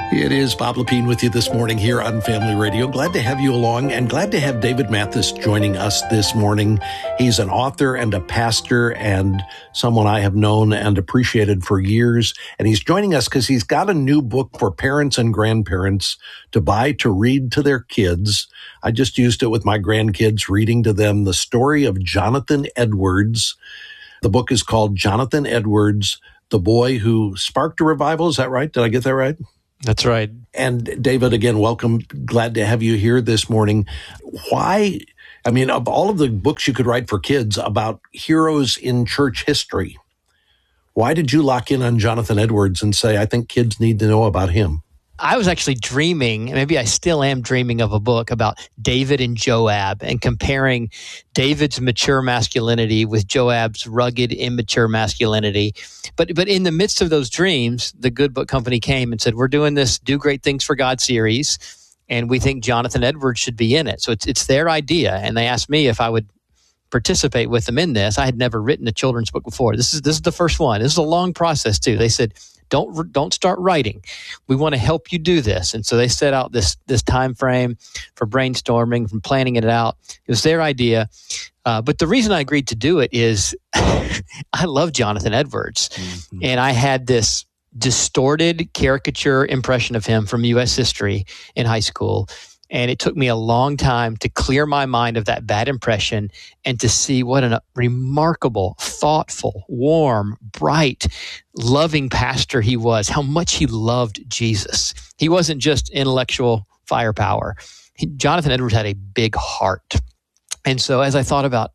It is Bob Lepine with you this morning here on Family Radio. Glad to have you along and glad to have David Mathis joining us this morning. He's an author and a pastor and someone I have known and appreciated for years. And he's joining us because he's got a new book for parents and grandparents to buy to read to their kids. I just used it with my grandkids, reading to them the story of Jonathan Edwards. The book is called Jonathan Edwards, the boy who sparked a revival. Is that right? Did I get that right? That's right. And David, again, welcome. Glad to have you here this morning. Why, of all of the books you could write for kids about heroes in church history, why did you lock in on Jonathan Edwards and say, I think kids need to know about him? I was actually dreaming, maybe I still am dreaming of a book about David and Joab and comparing David's mature masculinity with Joab's rugged, immature masculinity. But in the midst of those dreams, the Good Book Company came and said, we're doing this Do Great Things for God series, and we think Jonathan Edwards should be in it. So it's their idea. And they asked me if I would participate with them in this. I had never written a children's book before. This is the first one. This is a long process too. They said, Don't start writing. We want to help you do this. And so they set out this time frame for brainstorming, from planning it out. It was their idea. But the reason I agreed to do it is I love Jonathan Edwards. Mm-hmm. And I had this distorted caricature impression of him from U.S. history in high school. And it took me a long time to clear my mind of that bad impression and to see what a remarkable, thoughtful, warm, bright, loving pastor he was, how much he loved Jesus. He wasn't just intellectual firepower. Jonathan Edwards had a big heart. And so as I thought about,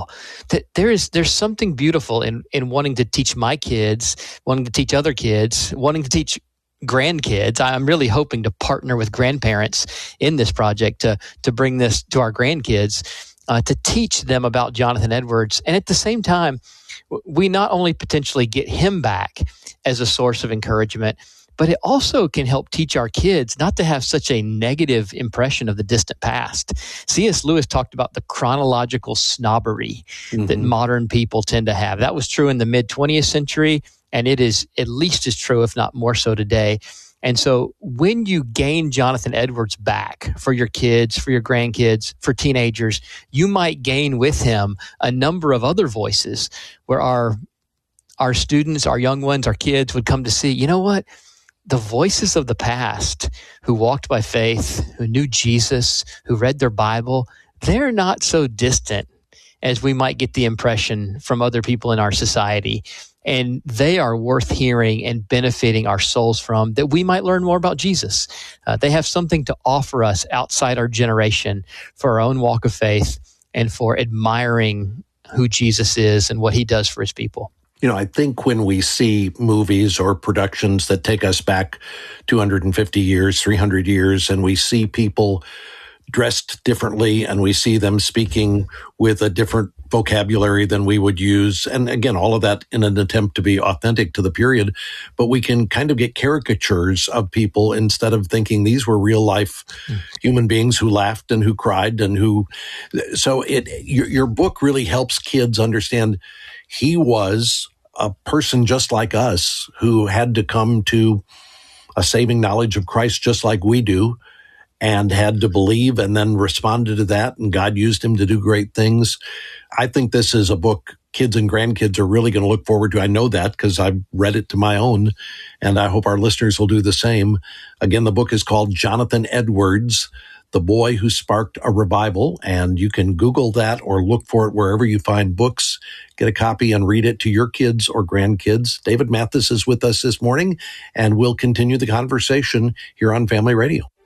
there's something beautiful in wanting to teach my kids, wanting to teach other kids, wanting to teach grandkids. I'm really hoping to partner with grandparents in this project to bring this to our grandkids, to teach them about Jonathan Edwards. And at the same time, we not only potentially get him back as a source of encouragement, but it also can help teach our kids not to have such a negative impression of the distant past. C.S. Lewis talked about the chronological snobbery that modern people tend to have. That was true in the mid-20th century. And it is at least as true, if not more so today. And so when you gain Jonathan Edwards back for your kids, for your grandkids, for teenagers, you might gain with him a number of other voices where our students, our young ones, our kids would come to see, you know what? The voices of the past who walked by faith, who knew Jesus, who read their Bible, they're not so distant as we might get the impression from other people in our society. And they are worth hearing and benefiting our souls from, that we might learn more about Jesus. They have something to offer us outside our generation for our own walk of faith and for admiring who Jesus is and what he does for his people. I think when we see movies or productions that take us back 250 years, 300 years, and we see people dressed differently and we see them speaking with a different vocabulary than we would use. And again, all of that in an attempt to be authentic to the period. But we can kind of get caricatures of people instead of thinking these were real life human beings who laughed and who cried and who. So your book really helps kids understand he was a person just like us who had to come to a saving knowledge of Christ just like we do, and had to believe and then responded to that, and God used him to do great things. I think this is a book kids and grandkids are really going to look forward to. I know that because I've read it to my own, and I hope our listeners will do the same. Again, the book is called Jonathan Edwards, the boy who sparked a revival, and you can Google that or look for it wherever you find books. Get a copy and read it to your kids or grandkids. David Mathis is with us this morning, and we'll continue the conversation here on Family Radio.